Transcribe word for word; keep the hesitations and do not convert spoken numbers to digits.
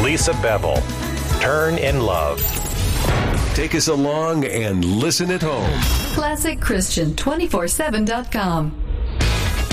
Lisa Bevel. Turn in Love. Take us along and listen at home. Classic Christian two forty-seven dot com.